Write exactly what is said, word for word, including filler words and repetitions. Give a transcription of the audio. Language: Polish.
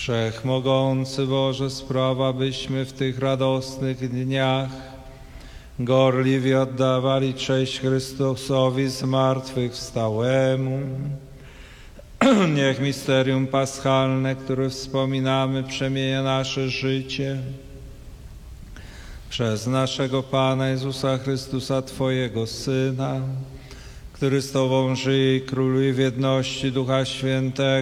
Wszechmogący Boże, sprawa, byśmy w tych radosnych dniach gorliwie oddawali cześć Chrystusowi zmartwychwstałemu. Niech misterium paschalne, które wspominamy, przemienia nasze życie. Przez naszego Pana Jezusa Chrystusa, Twojego Syna, który z Tobą żyje i króluje w jedności Ducha Świętego,